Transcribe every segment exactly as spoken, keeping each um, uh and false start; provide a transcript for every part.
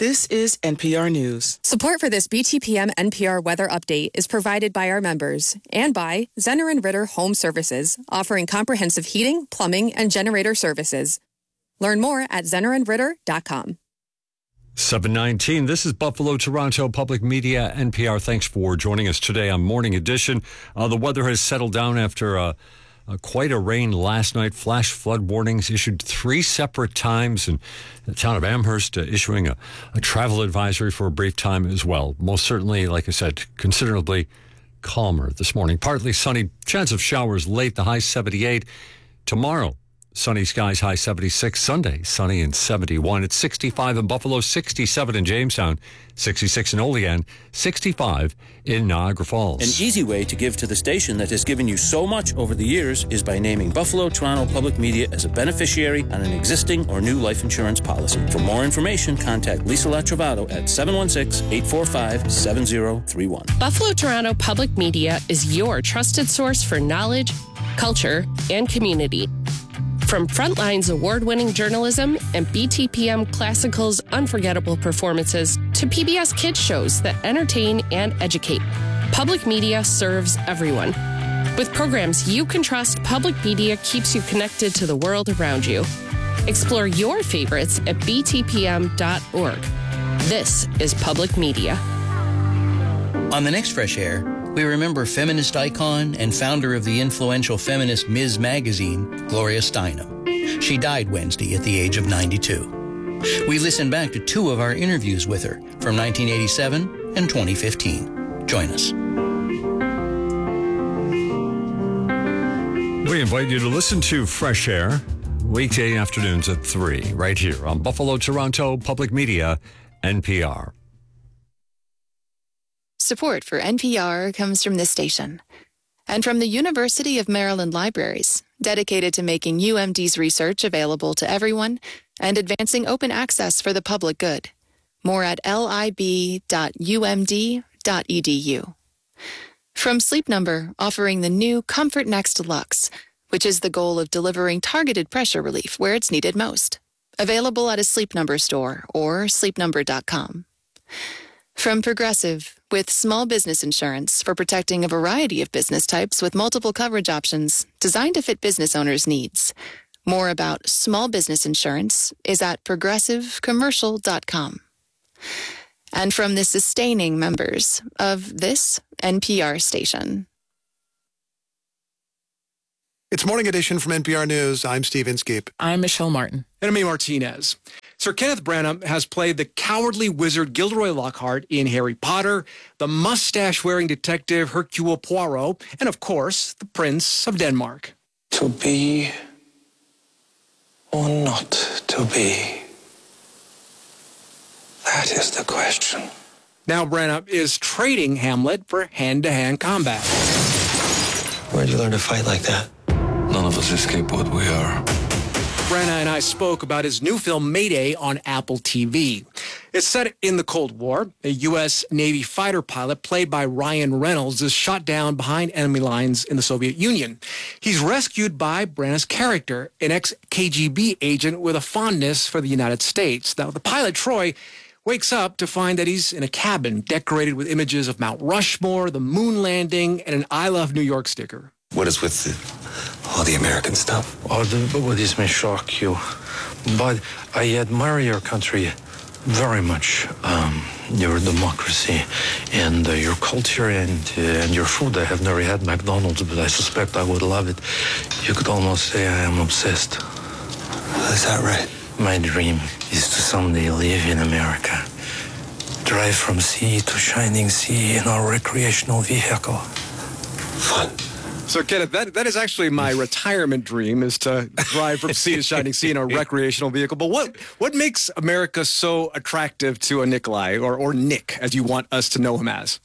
This is N P R News. Support for this B T P M N P R weather update is provided by our members and by Zenner and Ritter Home Services, offering comprehensive heating, plumbing, and generator services. Learn more at zenner and ritter dot com. seven nineteen, this is Buffalo, Toronto Public Media, N P R. Thanks for joining us today on Morning Edition. Uh, the weather has settled down after uh, uh, quite a rain last night. Flash flood warnings issued three separate times, and the town of Amherst uh, issuing a, a travel advisory for a brief time as well. Most certainly, like I said, considerably calmer this morning. Partly sunny, chance of showers late, the high seventy-eight. Tomorrow, sunny skies, high seventy-six. Sunday, sunny and seventy-one. It's sixty-five in Buffalo, sixty-seven in Jamestown, sixty-six in Olean, sixty-five in Niagara Falls. An easy way to give to the station that has given you so much over the years is by naming Buffalo Toronto Public Media as a beneficiary on an existing or new life insurance policy. For more information, contact Lisa Latrovato at seven one six, eight four five, seven zero three one. Buffalo Toronto Public Media is your trusted source for knowledge, culture, and community. From Frontline's award-winning journalism and B T P M Classical's unforgettable performances to P B S Kids shows that entertain and educate, Public Media serves everyone. With programs you can trust, Public Media keeps you connected to the world around you. Explore your favorites at b t p m dot org. This is Public Media. On the next Fresh Air, we remember feminist icon and founder of the influential feminist Miz Magazine, Gloria Steinem. She died Wednesday at the age of ninety-two. We listened back to two of our interviews with her from nineteen eighty-seven and twenty fifteen. Join us. We invite you to listen to Fresh Air weekday afternoons at three, right here on Buffalo, Toronto Public Media, N P R. Support for N P R comes from this station and from the University of Maryland Libraries, dedicated to making U M D's research available to everyone and advancing open access for the public good. More at lib dot u m d dot e d u. From Sleep Number, offering the new Comfort Next Deluxe, which is the goal of delivering targeted pressure relief where it's needed most. Available at a Sleep Number store or sleep number dot com. From Progressive, with small business insurance for protecting a variety of business types with multiple coverage options designed to fit business owners' needs. More about small business insurance is at progressive commercial dot com. And from the sustaining members of this N P R station. It's Morning Edition from N P R News. I'm Steve Inskeep. I'm Michelle Martin. And I'm A. Martinez. Sir Kenneth Branagh has played the cowardly wizard Gilderoy Lockhart in Harry Potter, the mustache-wearing detective Hercule Poirot, and, of course, the Prince of Denmark. To be or not to be? That is the question. Now Branagh is trading Hamlet for hand-to-hand combat. Where'd you learn to fight like that? None of us escape what we are. Branagh and I spoke about his new film Mayday on Apple T V. It's set in the Cold War. A U S Navy fighter pilot played by Ryan Reynolds is shot down behind enemy lines in the Soviet Union. He's rescued by Branagh's character, an ex-K G B agent with a fondness for the United States. Now, the pilot, Troy, wakes up to find that he's in a cabin decorated with images of Mount Rushmore, the moon landing, and an I Love New York sticker. What is with the, all the American stuff? Oh, the, well, this may shock you, but I admire your country very much. Um, your democracy and uh, your culture and uh, and your food. I have never had McDonald's, but I suspect I would love it. You could almost say I am obsessed. Is that right? My dream is to someday live in America. Drive from sea to shining sea in our recreational vehicle. Fun. So, Kenneth, that, that is actually my retirement dream, is to drive from sea to shining sea in a recreational vehicle. But what what makes America so attractive to a Nikolai, or, or Nick, as you want us to know him as?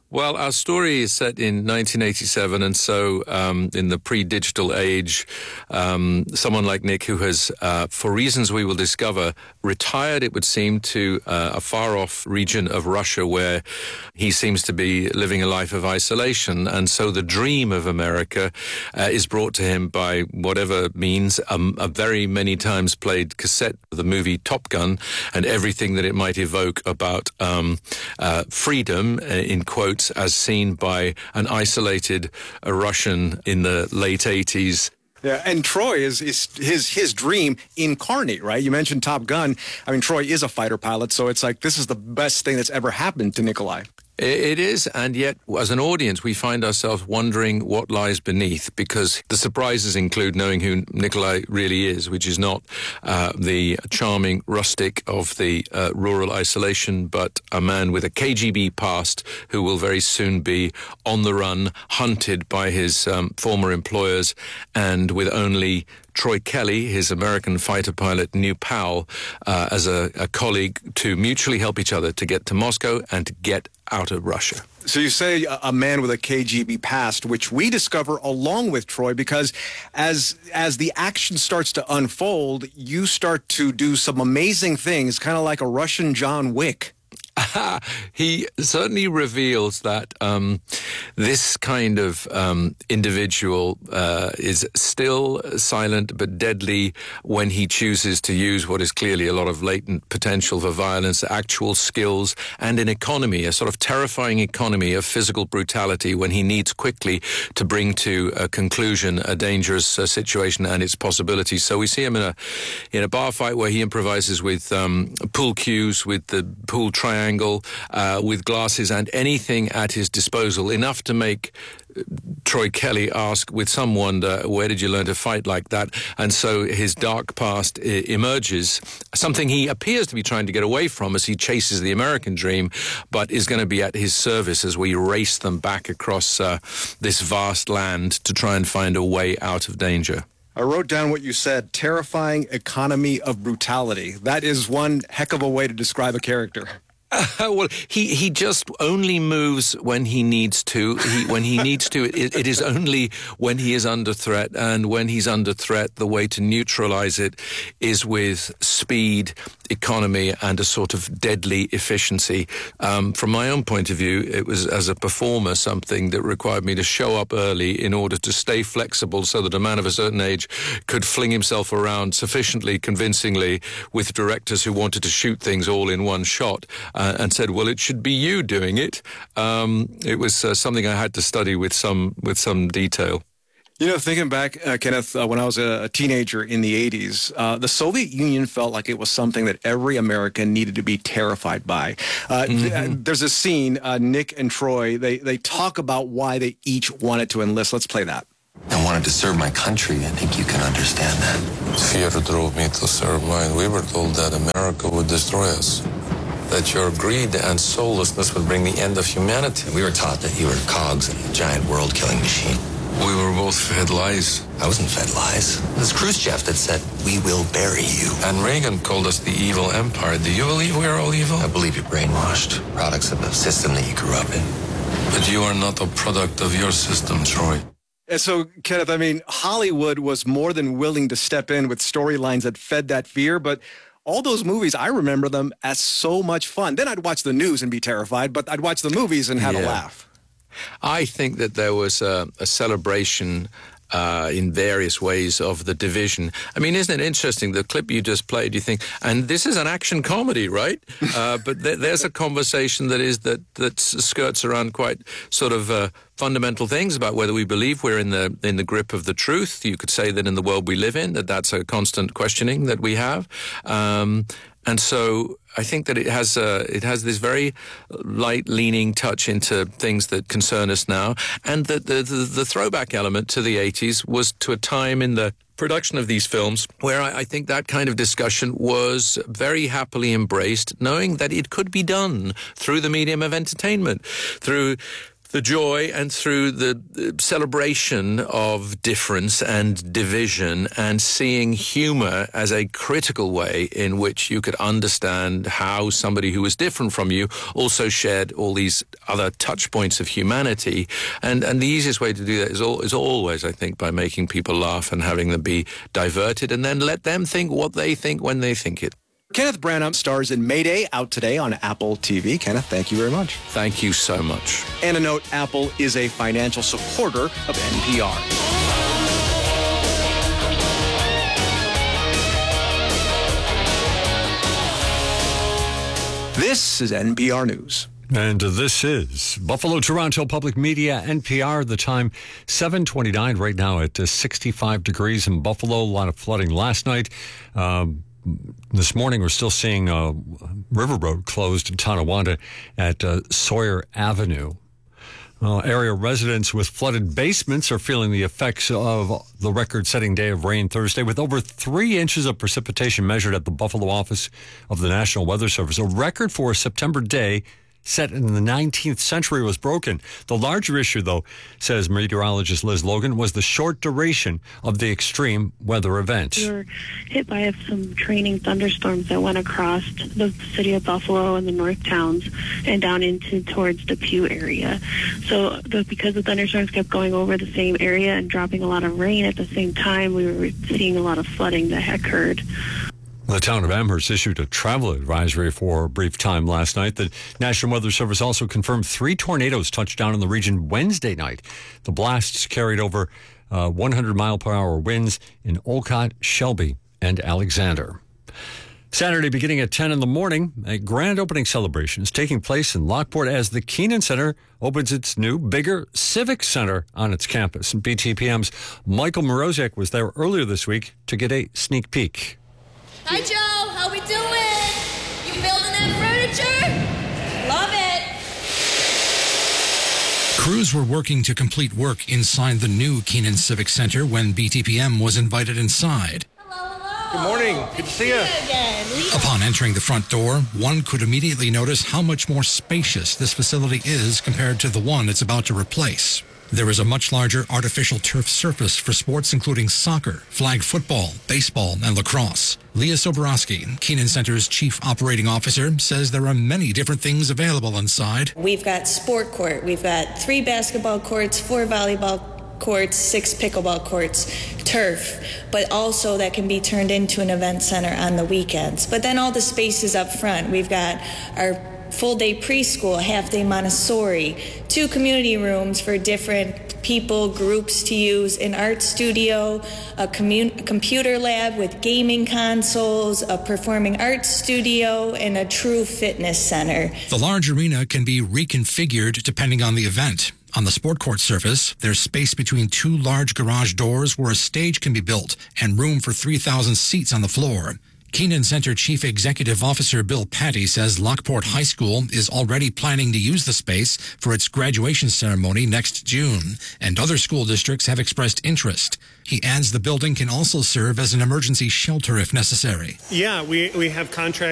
Well, our story is set in nineteen eighty-seven, and so um, in the pre-digital age, um, someone like Nick, who has, uh, for reasons we will discover, retired, it would seem, to uh, a far-off region of Russia where he seems to be living a life of isolation. And so the dream of America uh, is brought to him by whatever means, um, a very many times played cassette of the movie Top Gun and everything that it might evoke about um, uh, freedom, uh, in quotes, as seen by an isolated uh, Russian in the late eighties. Yeah, and Troy is, is his his dream incarnate, right? You mentioned Top Gun. I mean, Troy is a fighter pilot, so it's like this is the best thing that's ever happened to Nikolai. It is, and yet, as an audience, we find ourselves wondering what lies beneath, because the surprises include knowing who Nikolai really is, which is not uh, the charming rustic of the uh, rural isolation, but a man with a K G B past who will very soon be on the run, hunted by his um, former employers, and with only Troy Kelly, his American fighter pilot, new pal, uh, as a, a colleague to mutually help each other to get to Moscow and to get out of Russia. So you say a, a man with a K G B past, which we discover along with Troy, because as as the action starts to unfold, you start to do some amazing things, kind of like a Russian John Wick. He certainly reveals that um, this kind of um, individual uh, is still silent but deadly when he chooses to use what is clearly a lot of latent potential for violence, actual skills, and an economy, a sort of terrifying economy of physical brutality when he needs quickly to bring to a conclusion a dangerous uh, situation and its possibilities. So we see him in a in a bar fight where he improvises with um, pool cues, with the pool triangle, Uh, with glasses and anything at his disposal, enough to make Troy Kelly ask with some wonder, where did you learn to fight like that? And so his dark past I- emerges, something he appears to be trying to get away from as he chases the American dream, but is going to be at his service as we race them back across uh, this vast land to try and find a way out of danger. I wrote down what you said, terrifying economy of brutality. That is one heck of a way to describe a character. Uh, well, he, he just only moves when he needs to. He, when he needs to, it, it is only when he is under threat. And when he's under threat, the way to neutralize it is with speed, economy, and a sort of deadly efficiency. Um, from my own point of view, it was, as a performer, something that required me to show up early in order to stay flexible so that a man of a certain age could fling himself around sufficiently convincingly with directors who wanted to shoot things all in one shot. Uh, and said, well, it should be you doing it. Um, it was uh, something I had to study with some with some detail. You know, thinking back, uh, Kenneth, uh, when I was a, a teenager in the eighties, uh, the Soviet Union felt like it was something that every American needed to be terrified by. Uh, mm-hmm. th- there's a scene, uh, Nick and Troy, they, they talk about why they each wanted to enlist. Let's play that. I wanted to serve my country. I think you can understand that. Fear drove me to serve mine. We were told that America would destroy us, that your greed and soullessness would bring the end of humanity. We were taught that you were cogs in a giant world-killing machine. We were both fed lies. I wasn't fed lies. It was Khrushchev that said, we will bury you. And Reagan called us the evil empire. Do you believe we're all evil? I believe you're brainwashed. Products of the system that you grew up in. But you are not a product of your system, Troy. And so, Kenneth, I mean, Hollywood was more than willing to step in with storylines that fed that fear, but all those movies, I remember them as so much fun. Then I'd watch the news and be terrified, but I'd watch the movies and have yeah. a laugh. I think that there was a, a celebration uh, in various ways of the division. I mean, isn't it interesting, the clip you just played, you think, and this is an action comedy, right? uh, but th- there's a conversation that is that, that skirts around quite sort of uh, fundamental things about whether we believe we're in the in the grip of the truth. You could say that in the world we live in, that that's a constant questioning that we have. Um, and so I think that it has uh, it has this very light leaning touch into things that concern us now, and that the, the the throwback element to the eighties was to a time in the production of these films where I, I think that kind of discussion was very happily embraced, knowing that it could be done through the medium of entertainment, through the joy and through the celebration of difference and division, and seeing humor as a critical way in which you could understand how somebody who was different from you also shared all these other touch points of humanity. And and the easiest way to do that is, all, is always, I think, by making people laugh and having them be diverted, and then let them think what they think when they think it. Kenneth Branagh stars in Mayday, out today on Apple T V. Kenneth, thank you very much. Thank you so much. And a note, Apple is a financial supporter of N P R. This is N P R News. And this is Buffalo Toronto Public Media, N P R. The time seven twenty-nine right now at uh, sixty-five degrees in Buffalo. A lot of flooding last night. Um, this morning we're still seeing uh, River Road closed in Tonawanda at uh, Sawyer Avenue. Uh, area residents with flooded basements are feeling the effects of the record-setting day of rain Thursday, with over three inches of precipitation measured at the Buffalo office of the National Weather Service. A record for a September day set in the nineteenth century was broken. The larger issue, though, says meteorologist Liz Logan, was the short duration of the extreme weather event. We were hit by some training thunderstorms that went across the city of Buffalo and the north towns and down into towards the Pew area. So the, because the thunderstorms kept going over the same area and dropping a lot of rain at the same time, we were seeing a lot of flooding that occurred. The town of Amherst issued a travel advisory for a brief time last night. The National Weather Service also confirmed three tornadoes touched down in the region Wednesday night. The blasts carried over uh, one hundred mile per hour winds in Olcott, Shelby, and Alexander. Saturday, beginning at ten in the morning, a grand opening celebration is taking place in Lockport as the Keenan Center opens its new, bigger Civic Center on its campus. And B T P M's Michael Morozic was there earlier this week to get a sneak peek. Hi, Joe. How we doing? You building that furniture? Love it. Crews were working to complete work inside the new Keenan Civic Center when B T P M was invited inside. Hello, hello. Good morning. Good to see you. Again. Upon entering the front door, one could immediately notice how much more spacious this facility is compared to the one it's about to replace. There is a much larger artificial turf surface for sports including soccer, flag football, baseball, and lacrosse. Leah Soborowski, Keenan Center's chief operating officer, says there are many different things available inside. We've got sport court. We've got three basketball courts, four volleyball courts, six pickleball courts, turf, but also that can be turned into an event center on the weekends. But then all the spaces up front. We've got our full-day preschool, half-day Montessori, two community rooms for different people, groups to use, an art studio, a commun- computer lab with gaming consoles, a performing arts studio, and a true fitness center. The large arena can be reconfigured depending on the event. On the sport court surface, there's space between two large garage doors where a stage can be built and room for three thousand seats on the floor. Keenan Center Chief Executive Officer Bill Patty says Lockport High School is already planning to use the space for its graduation ceremony next June, and other school districts have expressed interest. He adds the building can also serve as an emergency shelter if necessary. Yeah, we, we have contracts